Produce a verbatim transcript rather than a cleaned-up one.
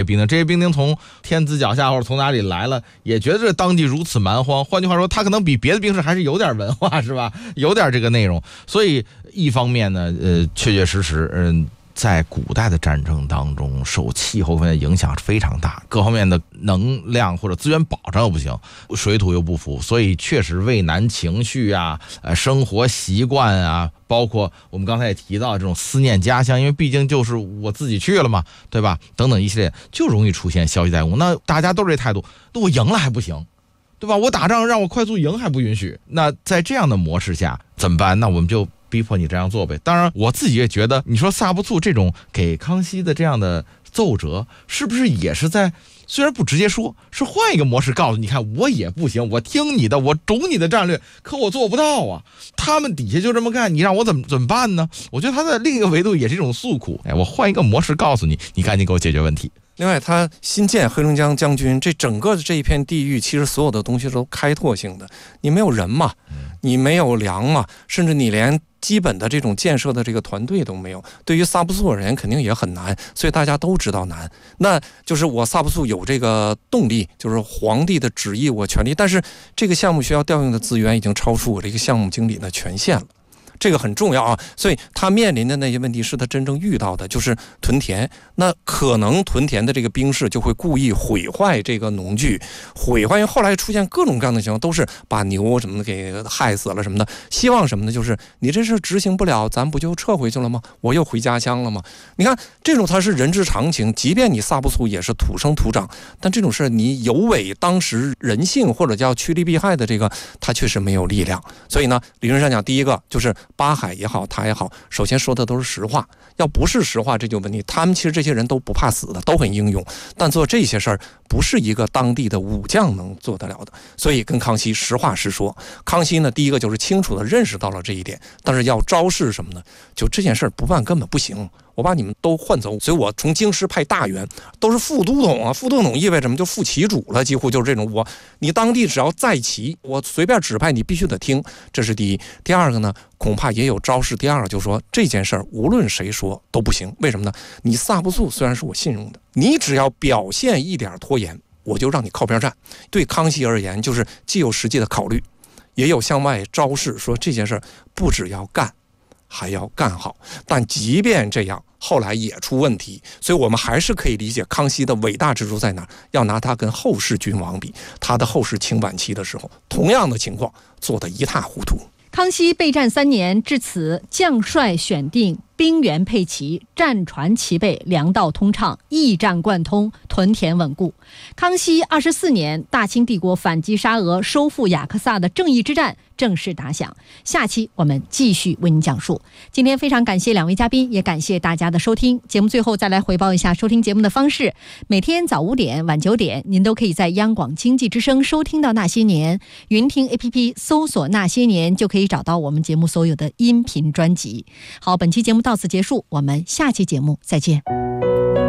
兵丁，这些兵丁从天子脚下或者从哪里来了，也觉得这当地如此蛮荒。换句话说，他可能比别的兵士还是有点文化，是吧？有点这个内容。所以一方面呢，呃，确确实实，嗯、呃。在古代的战争当中，受气候方面的影响是非常大，各方面的能量或者资源保障又不行，水土又不服，所以确实畏难情绪啊，呃，生活习惯啊，包括我们刚才也提到这种思念家乡，因为毕竟就是我自己去了嘛，对吧？等等一系列，就容易出现消极怠工。那大家都是这态度，那我赢了还不行，对吧？我打仗让我快速赢还不允许。那在这样的模式下怎么办？那我们就逼迫你这样做呗。当然我自己也觉得，你说萨布簇这种给康熙的这样的奏折，是不是也是在虽然不直接说，是换一个模式告诉你，看我也不行，我听你的，我懂你的战略，可我做不到啊。他们底下就这么干，你让我怎么怎么办呢？我觉得他在另一个维度也是一种诉苦。哎，我换一个模式告诉你，你赶紧给我解决问题。 另外，他新建黑龙江将军，这整个的这一片地域，其实所有的东西都开拓性的。你没有人嘛，你没有粮嘛，甚至你连基本的这种建设的这个团队都没有。对于萨布簇而言，肯定也很难，所以大家都知道难。那就是我萨布簇有这个动力，就是皇帝的旨意，我全力，但是这个项目需要调用的资源已经超出我这个项目经理的权限了。这个很重要啊，所以他面临的那些问题是他真正遇到的，就是屯田。那可能屯田的这个兵士就会故意毁坏这个农具，毁坏。因为后来出现各种各样的情况，都是把牛什么的给害死了什么的。希望什么呢？就是你这事执行不了，咱不就撤回去了吗？我又回家乡了吗？你看这种他是人之常情，即便你萨布簇也是土生土长，但这种事你有违当时人性或者叫趋利避害的这个，他确实没有力量。所以呢，理论上讲，第一个就是巴海也好，他也好，首先说的都是实话。要不是实话，这就问题。他们其实这些人都不怕死的，都很英勇，但做这些事儿不是一个当地的武将能做得了的。所以跟康熙实话实说。康熙呢，第一个就是清楚地认识到了这一点，但是要昭示什么呢？就这件事儿不办根本不行。我把你们都换走，所以我从京师派大员，都是副都统啊，副都统意味着什么？就副旗主了，几乎就是这种。我你当地只要在旗，我随便指派你必须得听，这是第一。第二个呢，恐怕也有昭示。第二个就是说这件事儿无论谁说都不行，为什么呢？你萨布簇虽然是我信用的，你只要表现一点拖延，我就让你靠边站。对康熙而言，就是既有实际的考虑，也有向外昭示，说这件事儿不只要干，还要干好。但即便这样，后来也出问题，所以我们还是可以理解康熙的伟大之处在哪。要拿他跟后世君王比，他的后世清晚期的时候，同样的情况做得一塌糊涂。 康熙备战三年，至此将帅选定，兵员配齐，战船齐备，粮道通畅，驿站贯通，屯田稳固。康熙二十四年，大清帝国反击沙俄、收复雅克萨的正义之战正式打响。下期我们继续为您讲述。今天非常感谢两位嘉宾，也感谢大家的收听。节目最后再来回报一下收听节目的方式：每天早五点、晚九点，您都可以在央广经济之声收听到《那些年》，云听 A P P 搜索《那些年》就可以找到我们节目所有的音频专辑。好，本期节目到此结束，我们下期节目再见。